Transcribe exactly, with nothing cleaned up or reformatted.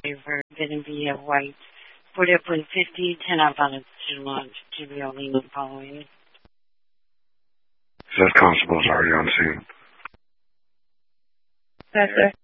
for vitamin B white. forty up one fifty, ten up on it to launch G B O lean following. Says Constable's already on scene. Yes, sir.